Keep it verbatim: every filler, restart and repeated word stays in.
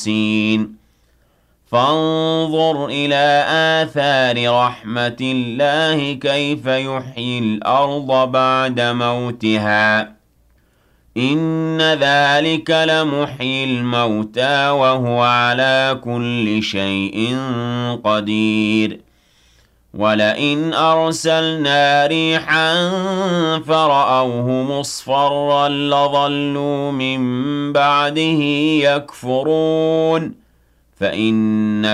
يَاسِينَ فانظر إلى آثار رحمة الله كيف يحيي الأرض بعد موتها إن ذلك لمحيي الموتى وهو على كل شيء قدير ولئن أرسلنا ريحا فرأوه مصفرا لظلوا من بعده يكفرون فإن